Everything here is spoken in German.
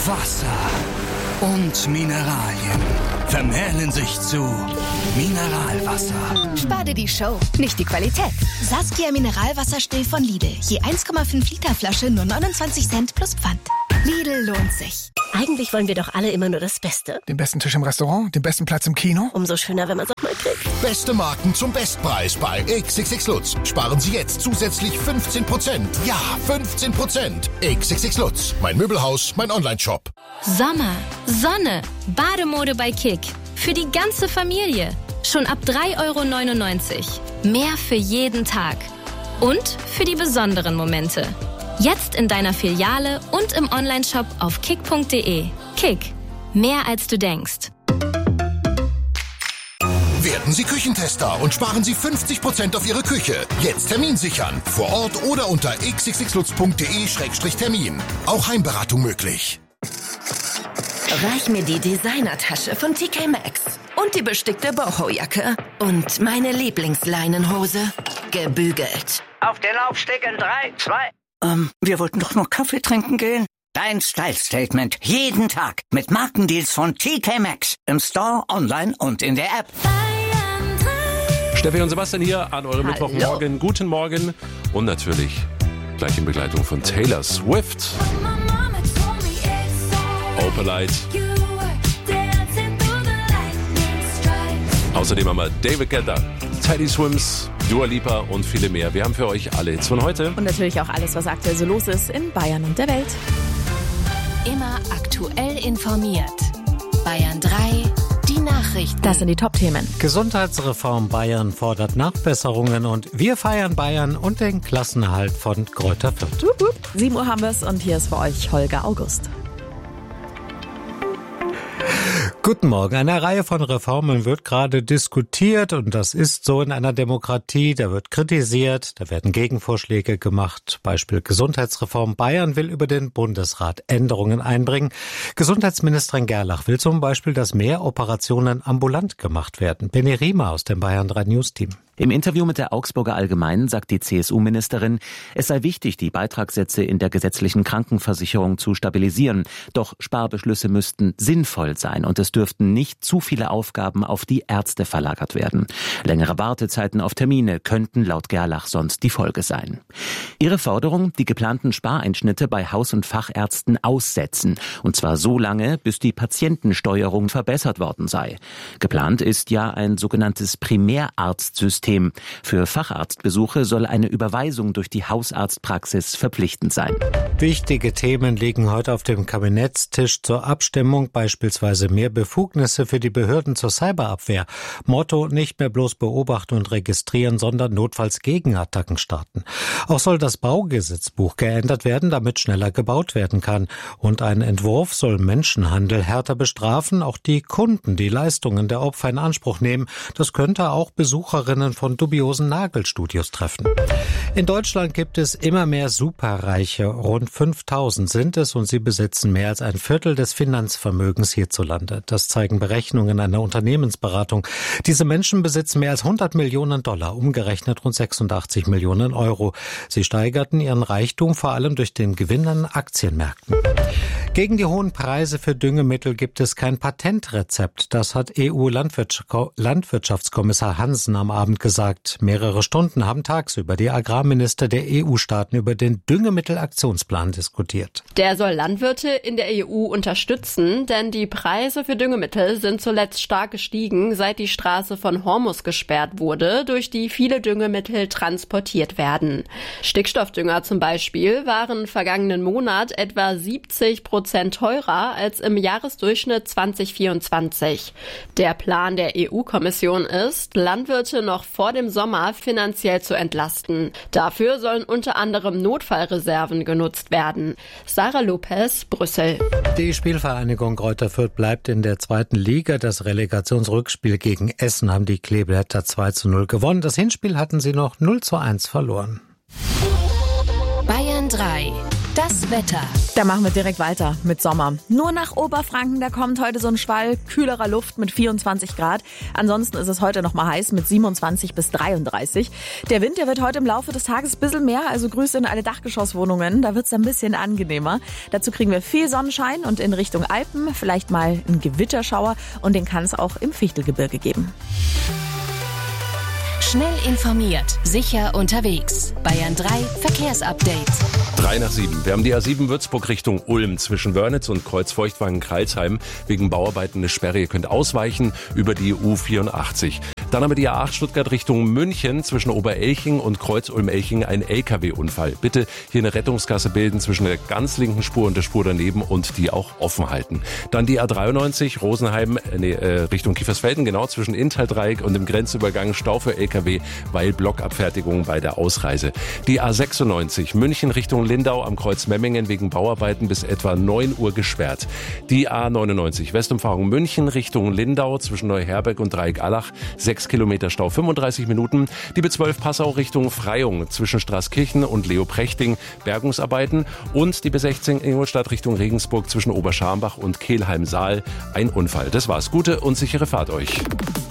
Wasser und Mineralien vermählen sich zu Mineralwasser. Spar dir die Show, nicht die Qualität. Saskia Mineralwasser still von Lidl. Je 1,5 Liter Flasche nur 29 Cent plus Pfand. Lidl lohnt sich. Eigentlich wollen wir doch alle immer nur das Beste. Den besten Tisch im Restaurant, den besten Platz im Kino. Umso schöner, wenn man es auch mal kriegt. Beste Marken zum Bestpreis bei XXX Lutz. Sparen Sie jetzt zusätzlich 15%. Ja, 15%. XXX Lutz. Mein Möbelhaus, mein Onlineshop. Sommer, Sonne, Bademode bei Kick. Für die ganze Familie. Schon ab 3,99 €. Mehr für jeden Tag. Und für die besonderen Momente. Jetzt in deiner Filiale und im Onlineshop auf kick.de. Kick. Mehr als du denkst. Werden Sie Küchentester und sparen Sie 50% auf Ihre Küche. Jetzt Termin sichern. Vor Ort oder unter xxxlutz.de/termin. Auch Heimberatung möglich. Reich mir die Designertasche von TK Maxx. Und die bestickte Boho-Jacke. Und meine Lieblingsleinenhose. Gebügelt. Auf den Laufsteg in 3, 2... Wir wollten doch noch Kaffee trinken gehen. Dein Style-Statement. Jeden Tag. Mit Markendeals von TK Maxx. Im Store, online und in der App. Steffi und Sebastian hier an eurem Mittwochmorgen. Guten Morgen. Und natürlich gleich in Begleitung von Taylor Swift. Opalite. Außerdem haben wir David Guetta, Teddy Swims, Dua Lipa und viele mehr. Wir haben für euch alle Hits von heute. Und natürlich auch alles, was aktuell so los ist in Bayern und der Welt. Immer aktuell informiert. Bayern 3, die Nachrichten. Das sind die Top-Themen. Gesundheitsreform Bayern fordert Nachbesserungen und wir feiern Bayern und den Klassenerhalt von Greuther Fürth. 7 Uhr haben wir es und hier ist für euch Holger August. Guten Morgen. Eine Reihe von Reformen wird gerade diskutiert und das ist so in einer Demokratie. Da wird kritisiert, da werden Gegenvorschläge gemacht. Beispiel Gesundheitsreform. Bayern will über den Bundesrat Änderungen einbringen. Gesundheitsministerin Gerlach will zum Beispiel, dass mehr Operationen ambulant gemacht werden. Benny Riemer aus dem Bayern 3 News Team. Im Interview mit der Augsburger Allgemeinen sagt die CSU-Ministerin, es sei wichtig, die Beitragssätze in der gesetzlichen Krankenversicherung zu stabilisieren. Doch Sparbeschlüsse müssten sinnvoll sein und es dürften nicht zu viele Aufgaben auf die Ärzte verlagert werden. Längere Wartezeiten auf Termine könnten laut Gerlach sonst die Folge sein. Ihre Forderung, die geplanten Spareinschnitte bei Haus- und Fachärzten aussetzen. Und zwar so lange, bis die Patientensteuerung verbessert worden sei. Geplant ist ja ein sogenanntes Primärarztsystem. Für Facharztbesuche soll eine Überweisung durch die Hausarztpraxis verpflichtend sein. Wichtige Themen liegen heute auf dem Kabinettstisch zur Abstimmung, beispielsweise mehr Befugnisse für die Behörden zur Cyberabwehr. Motto: nicht mehr bloß beobachten und registrieren, sondern notfalls Gegenattacken starten. Auch soll das Baugesetzbuch geändert werden, damit schneller gebaut werden kann. Und ein Entwurf soll Menschenhandel härter bestrafen, auch die Kunden, die Leistungen der Opfer in Anspruch nehmen. Das könnte auch Besucherinnen von dubiosen Nagelstudios treffen. In Deutschland gibt es immer mehr Superreiche. Rund 5000 sind es und sie besitzen mehr als ein Viertel des Finanzvermögens hierzulande. Das zeigen Berechnungen einer Unternehmensberatung. Diese Menschen besitzen mehr als 100 Millionen Dollar, umgerechnet rund 86 Millionen Euro. Sie steigerten ihren Reichtum vor allem durch den Gewinn an Aktienmärkten. Gegen die hohen Preise für Düngemittel gibt es kein Patentrezept. Das hat EU-Landwirtschaftskommissar Hansen am Abend gesagt. Mehrere Stunden haben tagsüber die Agrarminister der EU-Staaten über den Düngemittelaktionsplan diskutiert. Der soll Landwirte in der EU unterstützen, denn die Preise für Düngemittel sind zuletzt stark gestiegen, seit die Straße von Hormuz gesperrt wurde, durch die viele Düngemittel transportiert werden. Stickstoffdünger zum Beispiel waren vergangenen Monat etwa 70% teurer als im Jahresdurchschnitt 2024. Der Plan der EU-Kommission ist, Landwirte noch vor dem Sommer finanziell zu entlasten. Dafür sollen unter anderem Notfallreserven genutzt werden. Sarah Lopez, Brüssel. Die Spielvereinigung Greuther Fürth bleibt in der 2. Liga. Das Relegationsrückspiel gegen Essen haben die Kleeblätter 2:0 gewonnen. Das Hinspiel hatten sie noch 0:1 verloren. Bayern 3, das Wetter. Da machen wir direkt weiter mit Sommer. Nur nach Oberfranken, da kommt heute so ein Schwall kühlerer Luft mit 24 Grad. Ansonsten ist es heute noch mal heiß mit 27 bis 33. Der Wind, der wird heute im Laufe des Tages ein bisschen mehr, also Grüße in alle Dachgeschosswohnungen. Da wird es ein bisschen angenehmer. Dazu kriegen wir viel Sonnenschein und in Richtung Alpen vielleicht mal einen Gewitterschauer und den kann es auch im Fichtelgebirge geben. Schnell informiert, sicher unterwegs. Bayern 3 Verkehrsupdate. 6:03. Wir haben die A7 Würzburg Richtung Ulm zwischen Wörnitz und Kreuzfeuchtwangen-Kreilsheim wegen Bauarbeiten eine Sperre. Ihr könnt ausweichen über die U84. Dann haben wir die A8 Stuttgart Richtung München zwischen Oberelching und Kreuz-Ulm-Elching ein LKW-Unfall. Bitte hier eine Rettungsgasse bilden zwischen der ganz linken Spur und der Spur daneben und die auch offen halten. Dann die A93 Rosenheim Richtung Kiefersfelden, genau zwischen Inntal-Dreieck und dem Grenzübergang Stau für LKW, weil Blockabfertigung bei der Ausreise. Die A96 München Richtung Lindau am Kreuz Memmingen wegen Bauarbeiten bis etwa 9 Uhr gesperrt. Die A99 Westumfahrung München Richtung Lindau zwischen Neuherberg und Dreieck-Allach 6 Kilometer Stau, 35 Minuten. Die B12 Passau Richtung Freyung zwischen Straßkirchen und Leoprechting Bergungsarbeiten. Und die B16 Ingolstadt Richtung Regensburg zwischen Oberscharmbach und Kelheim-Saal ein Unfall. Das war's. Gute und sichere Fahrt euch.